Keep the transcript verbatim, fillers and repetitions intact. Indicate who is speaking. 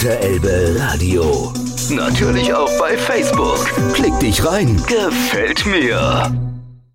Speaker 1: Unterelbe Radio. Natürlich auch bei Facebook. Klick dich rein. Gefällt mir.